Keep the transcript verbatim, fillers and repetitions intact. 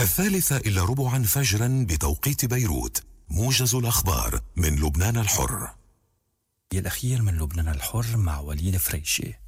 الثالثة إلا ربعا فجرا بتوقيت بيروت. موجز الأخبار من لبنان الحر. الأخير من لبنان الحر مع وليد فريشي.